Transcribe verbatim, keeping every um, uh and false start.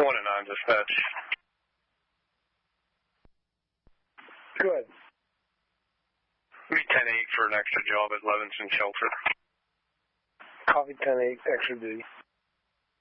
One and nine dispatch. Go ahead. Be ten eight for an extra job at Levinson Shelter. Copy ten eight, extra duty.